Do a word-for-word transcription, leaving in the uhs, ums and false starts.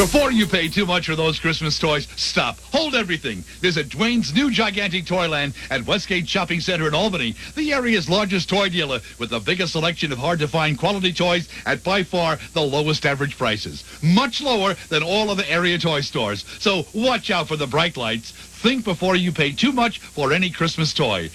Before you pay too much for those Christmas toys, stop. Hold everything. Visit Dwayne's new gigantic Toyland at Westgate Shopping Center in Albany, the area's largest toy dealer with the biggest selection of hard-to-find quality toys at by far the lowest average prices. Much lower than all other area toy stores. So watch out for the bright lights. Think before you pay too much for any Christmas toy.